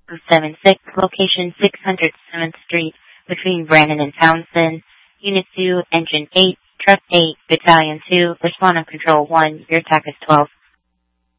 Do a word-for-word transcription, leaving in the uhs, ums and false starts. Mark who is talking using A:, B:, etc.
A: seven six, location six hundred seventh Street, between Brandon and Townsend. Unit two, Engine eight, Truck eight, Battalion two, Respond on Control one, your attack is twelve.